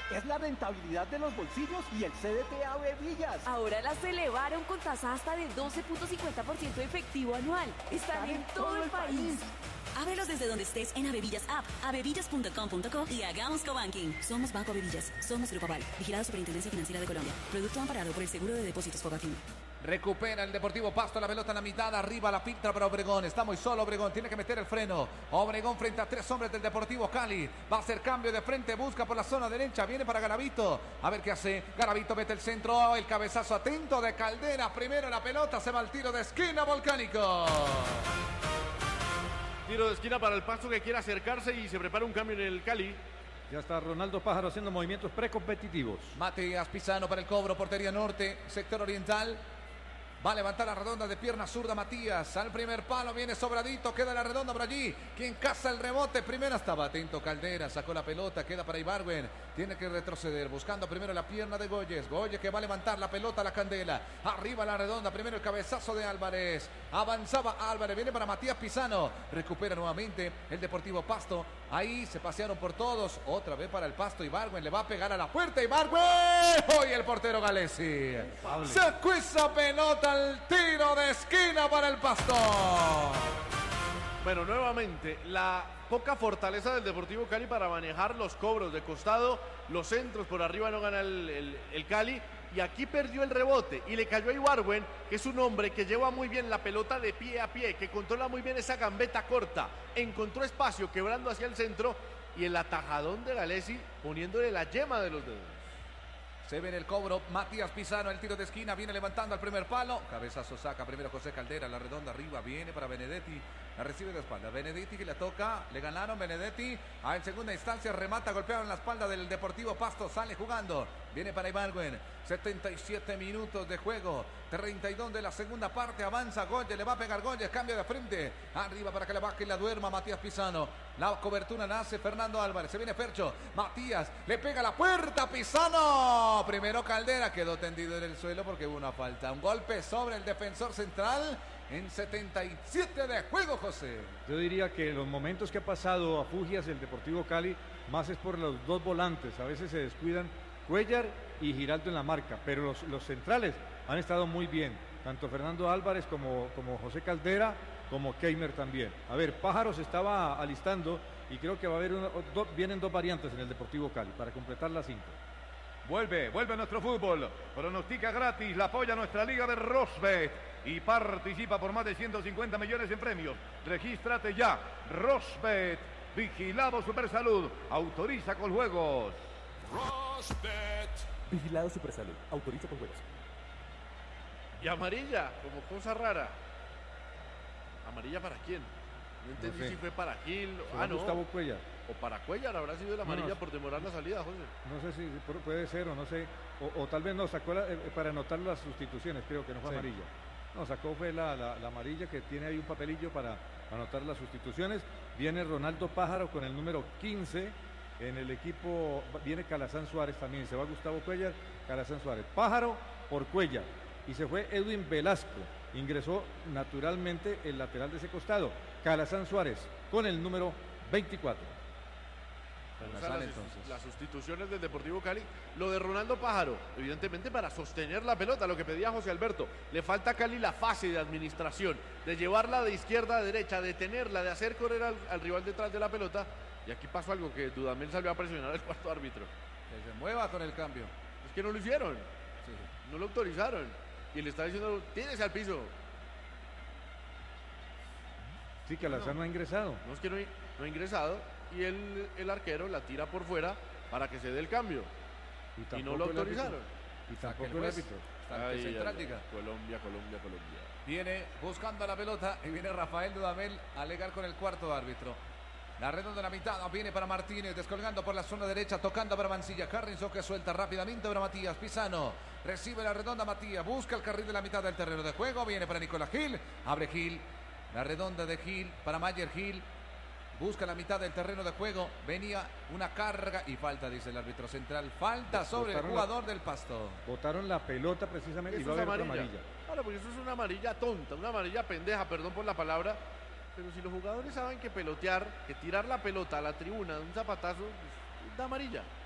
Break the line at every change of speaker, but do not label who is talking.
Es la rentabilidad de los bolsillos y el CDT Ave Villas.
Ahora las elevaron con tasa hasta de 12.50% efectivo anual. Están en todo el país.
Ábrelos desde donde estés en Avevillas App, avevillas.com.co y hagamos cobanking. Somos Banco Avevillas, somos Grupo Aval, vigilado Superintendencia Financiera de Colombia. Producto amparado por el Seguro de Depósitos Fogafín.
Recupera el Deportivo Pasto la pelota en la mitad, arriba la filtra para Obregón, está muy solo Obregón, tiene que meter el freno. Obregón frente a 3 hombres del Deportivo Cali, va a hacer cambio de frente, busca por la zona derecha, viene para Garavito, a ver qué hace. Garavito mete el centro, el cabezazo atento de Caldera, primero la pelota, se va al tiro de esquina Volcánico.
Tiro de esquina para el Pasto que quiere acercarse y se prepara un cambio en el Cali.
Ya está Ronaldo Pájaro haciendo movimientos precompetitivos.
Matías Pisano para el cobro, portería norte, sector oriental. Va a levantar la redonda de pierna zurda Matías. Al primer palo viene sobradito. Queda la redonda por allí. Quien caza el rebote. Primero estaba atento Caldera. Sacó la pelota. Queda para Ibargüen. Tiene que retroceder. Buscando primero la pierna de Goyes. Goyes que va a levantar la pelota a la Candela. Arriba la redonda. Primero el cabezazo de Álvarez. Avanzaba Álvarez. Viene para Matías Pisano. Recupera nuevamente el Deportivo Pasto. Ahí se pasearon por todos. Otra vez para el Pasto. Ibargüen le va a pegar a la puerta. Ibargüen. Hoy el portero Galesi. Sacó esa pelota al tiro de esquina para el Pasto.
Bueno, nuevamente, la poca fortaleza del Deportivo Cali para manejar los cobros de costado, los centros por arriba no gana el Cali, y aquí perdió el rebote y le cayó a Ibargüen, que es un hombre que lleva muy bien la pelota de pie a pie, que controla muy bien esa gambeta corta, encontró espacio quebrando hacia el centro y el atajadón de Galesi poniéndole la yema de los dedos.
Se ve en el cobro, Matías Pisano, el tiro de esquina, viene levantando al primer palo. Cabezazo saca primero José Caldera, la redonda arriba, viene para Benedetti. La recibe de espalda, Benedetti que le toca, le ganaron Benedetti. En segunda instancia remata, golpeado en la espalda del Deportivo Pasto, sale jugando. Viene para Ibargüen, 77 minutos de juego, 32 de la segunda parte, avanza Goyes, le va a pegar Goyes, cambia de frente. Arriba para que la baje y la duerma Matías Pisano. La cobertura la hace Fernando Álvarez, se viene Fercho, Matías, le pega a la puerta, Pisano. Primero Caldera, quedó tendido en el suelo porque hubo una falta. Un golpe sobre el defensor central en 77 de juego, José.
Yo diría que los momentos que ha pasado a Fugias el Deportivo Cali, más es por los dos volantes. A veces se descuidan Cuellar y Giraldo en la marca, pero los centrales han estado muy bien. Tanto Fernando Álvarez como José Caldera, como Keimer también. A ver, Pájaro se estaba alistando y creo que va a haber vienen dos variantes en el Deportivo Cali para completar las 5.
Vuelve nuestro fútbol. Pronostica gratis, la apoya nuestra liga de Rosbet y participa por más de 150 millones en premios. Regístrate ya. Rosbet, vigilado Supersalud, autoriza con juegos.
Rosbet.
Vigilado Supersalud, autoriza con juegos.
Y amarilla, como cosa rara. ¿Amarilla para quién? No entendí si fue para Gil.
No. Gustavo Cuellar.
O para Cuellar habrá sido la amarilla por demorar la salida, José.
No sé si puede ser o no sé. O tal vez no sacó para anotar las sustituciones, creo que no fue amarilla. No, sacó fue la amarilla que tiene ahí un papelillo para anotar las sustituciones. Viene Ronaldo Pájaro con el número 15. En el equipo viene Calazán Suárez también. Se va Gustavo Cuellar, Calazán Suárez. Pájaro por Cuellar. Y se fue Edwin Velasco. Ingresó naturalmente el lateral de ese costado. Calazán Suárez con el número 24.
Las sustituciones del Deportivo Cali. Lo de Ronaldo Pájaro, evidentemente para sostener la pelota, lo que pedía José Alberto. Le falta a Cali la fase de administración, de llevarla de izquierda a derecha, de tenerla, de hacer correr al rival detrás de la pelota. Y aquí pasó algo que Dudamel salió a presionar al cuarto árbitro.
Que se mueva con el cambio.
Es que no lo hicieron.
Sí.
No lo autorizaron. Y le está diciendo, tírese al piso.
Sí, Calazán no ha ingresado.
No, es que no ha ingresado. Y el arquero la tira por fuera para que se dé el cambio. Y no lo autorizaron.
Y tampoco el árbitro.
Colombia.
Viene buscando la pelota y viene Rafael Dudamel a alegar con el cuarto árbitro. La redonda de la mitad viene para Martínez, descolgando por la zona derecha, tocando para Mancilla. Harrison que suelta rápidamente para Matías Pisano. Recibe la redonda Matías, busca el carril de la mitad del terreno de juego. Viene para Nicolás Gil, abre Gil. La redonda de Gil para Mayer Gil. Busca la mitad del terreno de juego. Venía una carga y falta, dice el árbitro central. Falta sobre el jugador del Pasto.
Botaron la pelota precisamente y va a haber amarilla.
Ahora, pues eso es una amarilla tonta, una amarilla pendeja, perdón por la palabra. Pero si los jugadores saben que pelotear, que tirar la pelota a la tribuna de un zapatazo, pues, da amarilla.